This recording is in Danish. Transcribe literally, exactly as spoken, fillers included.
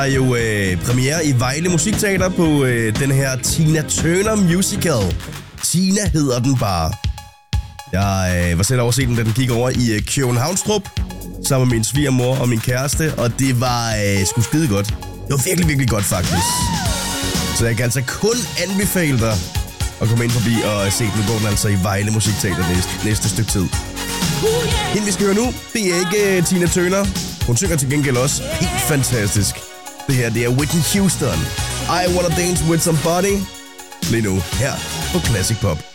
Der er jo øh, premiere i Vejle Musikteater på øh, den her Tina Turner musical. Tina hedder den bare. Jeg øh, var selv over set den, da den gik over i øh, Københavnstrup, sammen med min svigermor og min kæreste, og det var øh, sgu skide godt. Det var virkelig, virkelig godt faktisk. Så jeg kan altså kun anbefale dig at komme ind forbi og se den. Nu går den altså i Vejle Musikteater næste, næste stykke tid. Hende vi skal høre nu, det er ikke uh, Tina Turner. Hun synger til gengæld også helt fantastisk. Det her, det er Whitney Houston. I Wanna Dance With Somebody. Lige nu her på Classic Pop.